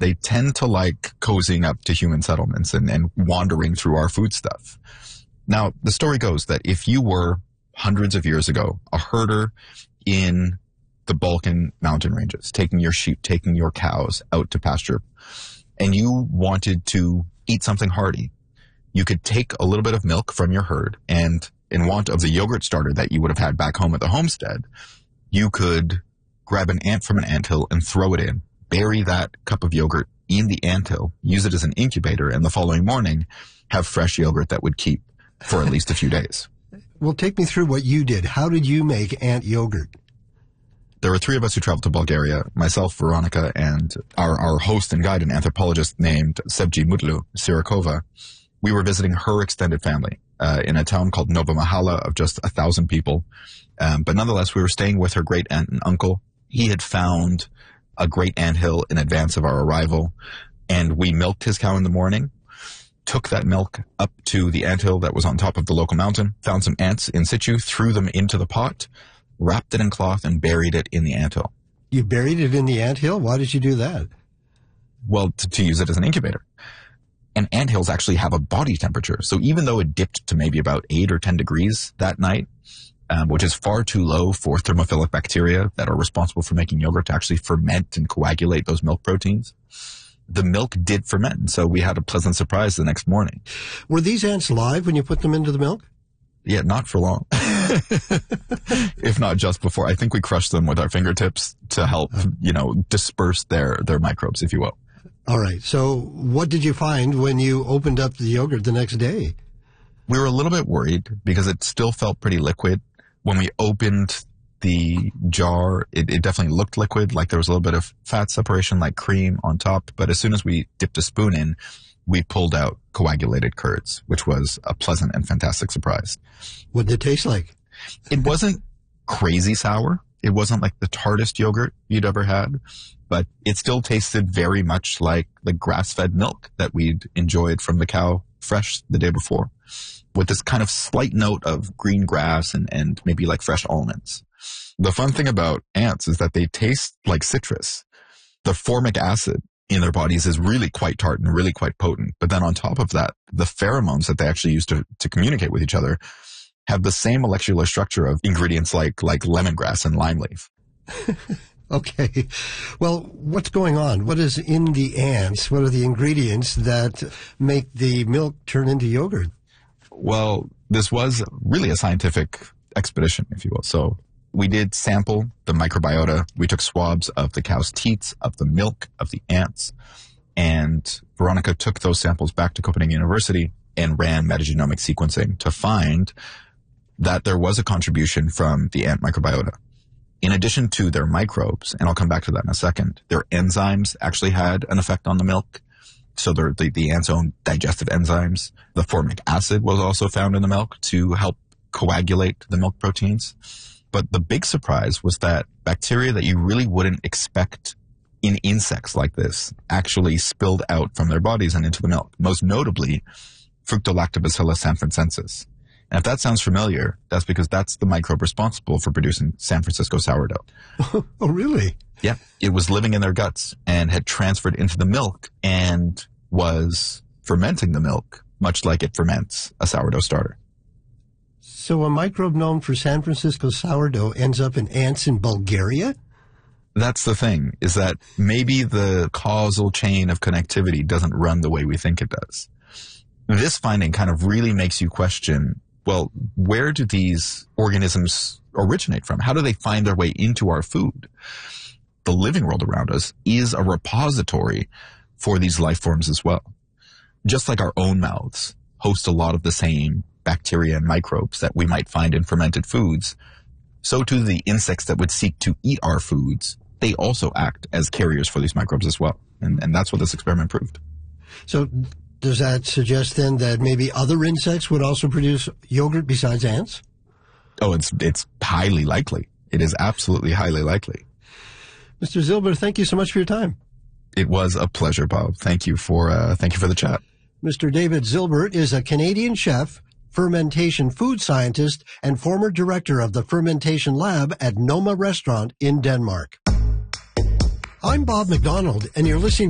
They tend to like cozying up to human settlements and wandering through our food stuff. Now, the story goes that if you were hundreds of years ago a herder in the Balkan mountain ranges, taking your sheep, taking your cows out to pasture, and you wanted to eat something hearty, you could take a little bit of milk from your herd, and in want of the yogurt starter that you would have had back home at the homestead, you could grab an ant from an anthill and throw it in, bury that cup of yogurt in the anthill, use it as an incubator, and the following morning have fresh yogurt that would keep for at least a few days. Well, take me through what you did. How did you make ant yogurt? There were three of us who traveled to Bulgaria, myself, Veronica, and our host and guide, an anthropologist named Sevgi Mutlu Sirakova. We were visiting her extended family in a town called Nova Mahala of just 1,000 people. But nonetheless, we were staying with her great aunt and uncle. He had found a great anthill in advance of our arrival, and we milked his cow in the morning, took that milk up to the anthill that was on top of the local mountain, found some ants in situ, threw them into the pot, wrapped it in cloth, and buried it in the anthill. You buried it in the anthill? Why did you do that? Well, to use it as an incubator. And anthills actually have a body temperature. So even though it dipped to maybe about 8 or 10 degrees that night, which is far too low for thermophilic bacteria that are responsible for making yogurt to actually ferment and coagulate those milk proteins, the milk did ferment. So we had a pleasant surprise the next morning. Were these ants live when you put them into the milk? Yeah, not for long. If not just before. I think we crushed them with our fingertips to help, disperse their microbes, if you will. All right. So what did you find when you opened up the yogurt the next day? We were a little bit worried because it still felt pretty liquid. When we opened the jar, it definitely looked liquid, like there was a little bit of fat separation, like cream on top. But as soon as we dipped a spoon in, we pulled out coagulated curds, which was a pleasant and fantastic surprise. What did it taste like? It wasn't crazy sour. It wasn't like the tartest yogurt you'd ever had, but it still tasted very much like the grass-fed milk that we'd enjoyed from the cow fresh the day before, with this kind of slight note of green grass and maybe like fresh almonds. The fun thing about ants is that they taste like citrus. The formic acid in their bodies is really quite tart and really quite potent. But then on top of that, the pheromones that they actually use to communicate with each other have the same molecular structure of ingredients like lemongrass and lime leaf. Okay. Well, what's going on? What is in the ants? What are the ingredients that make the milk turn into yogurt? Well, this was really a scientific expedition, if you will. So we did sample the microbiota. We took swabs of the cow's teats, of the milk, of the ants. And Veronica took those samples back to Copenhagen University and ran metagenomic sequencing to find that there was a contribution from the ant microbiota. In addition to their microbes, and I'll come back to that in a second, their enzymes actually had an effect on the milk. So the ant's own digestive enzymes. The formic acid was also found in the milk to help coagulate the milk proteins. But the big surprise was that bacteria that you really wouldn't expect in insects like this actually spilled out from their bodies and into the milk, most notably Fructolactobacillus sanfrancensis. And if that sounds familiar, that's because that's the microbe responsible for producing San Francisco sourdough. Oh, really? Yeah. It was living in their guts and had transferred into the milk and was fermenting the milk, much like it ferments a sourdough starter. So a microbe known for San Francisco sourdough ends up in ants in Bulgaria? That's the thing, is that maybe the causal chain of connectivity doesn't run the way we think it does. This finding kind of really makes you question, well, where do these organisms originate from? How do they find their way into our food? The living world around us is a repository for these life forms as well. Just like our own mouths host a lot of the same bacteria and microbes that we might find in fermented foods, so too the insects that would seek to eat our foods, they also act as carriers for these microbes as well. And that's what this experiment proved. So does that suggest then that maybe other insects would also produce yogurt besides ants? Oh, it's highly likely. It is absolutely highly likely. Mr. Zilber, thank you so much for your time. It was a pleasure, Bob. Thank you for the chat. Mr. David Zilbert is a Canadian chef, fermentation food scientist, and former director of the fermentation lab at Noma Restaurant in Denmark. I'm Bob McDonald, and you're listening